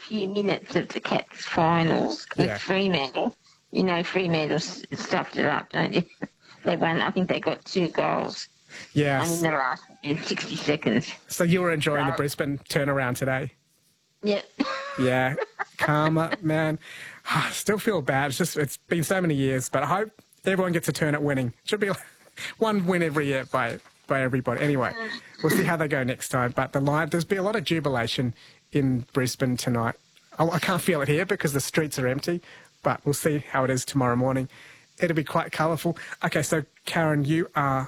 few minutes of the Cats finals with Yeah. Fremantle. You know, Fremantle stuffed it up, don't you? They won. I think they got 2 goals. And in Yes. the last 60 seconds. So you were enjoying the Brisbane turnaround today? Yeah. Yeah. Karma, man. I still feel bad. It's been so many years, but I hope everyone gets a turn at winning. Should be one win every year by everybody. Anyway, we'll see how they go next time. But there's been a lot of jubilation in Brisbane tonight. I can't feel it here because the streets are empty, but we'll see how it is tomorrow morning. It'll be quite colourful. Okay, so Karen, you have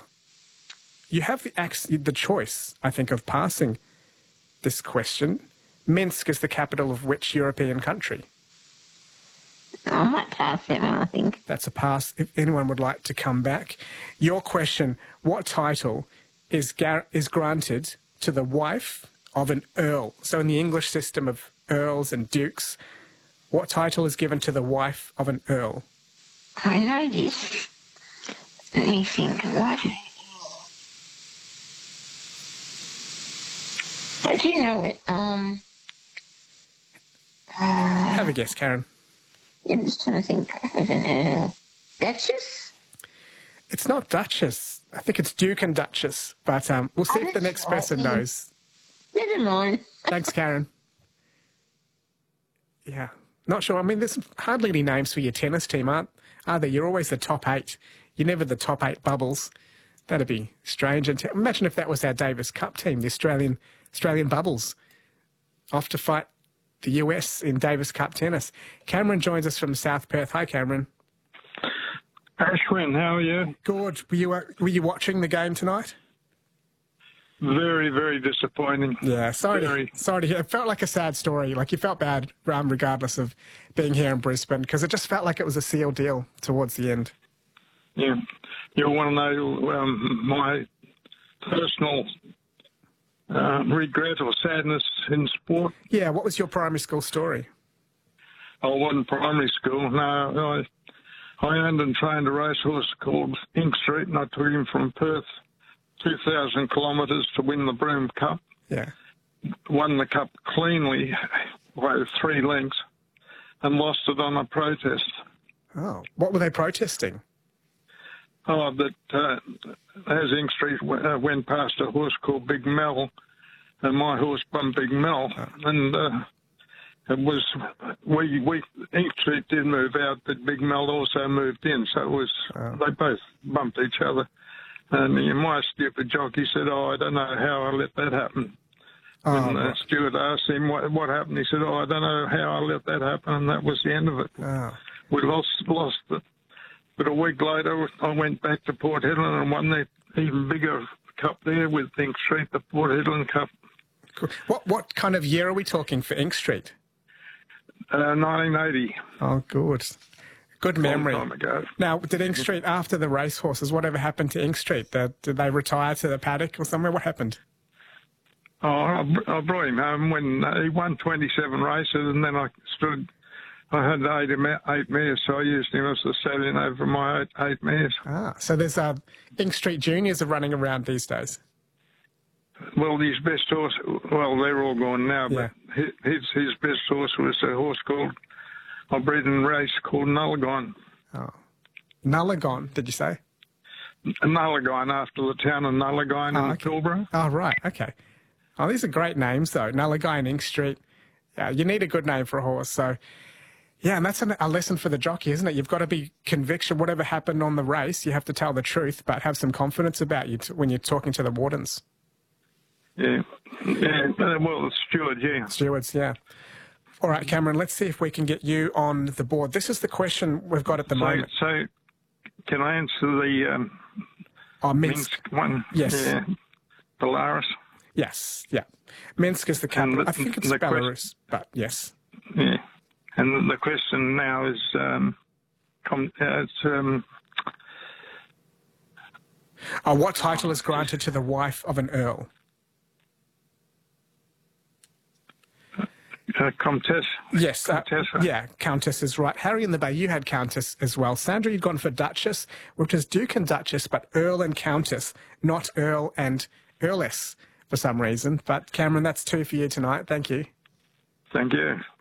the choice, I think, of passing this question. Minsk is the capital of which European country? I might pass that one, I think. That's a pass. If anyone would like to come back. Your question, what title is granted to the wife of an earl? So in the English system of earls and dukes, what title is given to the wife of an earl? I know this. Let me think. What? I do know it. Have a guess, Karen. I'm just trying to think of an earl. Duchess? It's not Duchess. I think it's Duke and Duchess. But we'll see if the next person knows. Never mind. Thanks, Karen. Yeah. Not sure. I mean, there's hardly any names for your tennis team, are there? You're always the top 8. You're never the top 8 bubbles. That'd be strange. And imagine if that was our Davis Cup team, the Australian bubbles, off to fight the US in Davis Cup tennis. Cameron joins us from South Perth. Hi, Cameron. Ashwin, how are you? Good. Were you watching the game tonight? Very, very disappointing. Yeah, sorry to hear. It felt like a sad story. Like you felt bad, regardless of being here in Brisbane, because it just felt like it was a sealed deal towards the end. Yeah. You want to know my personal regret or sadness in sport? Yeah, what was your primary school story? I wasn't primary school. No, I owned and trained a racehorse called Ink Street, and I took him from Perth 2,000 kilometres to win the Broome Cup. Yeah. Won the cup cleanly by 3 lengths and lost it on a protest. Oh, what were they protesting? Oh, that as Ink Street went past a horse called Big Mel, and my horse bumped Big Mel, and it was Ink Street did move out, but Big Mel also moved in, so it was they both bumped each other. And my stupid jockey said, I don't know how I let that happen. When Stuart asked him what happened, he said, I don't know how I let that happen, and that was the end of it. We lost it. But a week later, I went back to Port Hedland and won the even bigger cup there with Ink Street, the Port Hedland Cup. Cool. What kind of year are we talking for Ink Street? 1980. Oh, good. Good memory. Long time ago. Now, did Ink Street, after the racehorses, whatever happened to Ink Street? Did they retire to the paddock or somewhere? What happened? Oh, I brought him home when he won 27 races, and then I had 8 mares, so I used him as the stallion over my 8 mares. So there's Ink Street Juniors are running around these days. Well, his best horse, they're all gone now, but his best horse was a horse called, I bred in race called Nullagine. Oh. Nullagine, did you say? Nullagine, after the town of Nullagine in Pilbara. Oh, right, okay. Oh, these are great names, though. Nullagine, Ink Street. Yeah, you need a good name for a horse, so... Yeah, and that's a lesson for the jockey, isn't it? You've got to be conviction. Whatever happened on the race, you have to tell the truth, but have some confidence about you when you're talking to the wardens. Yeah, well, stewards, yeah. All right, Cameron, let's see if we can get you on the board. This is the question we've got at the moment. So, can I answer the Minsk one? Yes. Yeah. Belarus? Yes, yeah. Minsk is the capital. I think it's Belarus, but yes. Yeah. And the question now is, what title is granted to the wife of an earl? Comtesse. Yes. Countess. Yeah, Countess is right. Harry in the Bay, you had Countess as well. Sandra, you'd gone for Duchess, which is Duke and Duchess, but Earl and Countess, not Earl and Earless for some reason. But Cameron, that's 2 for you tonight. Thank you. Thank you.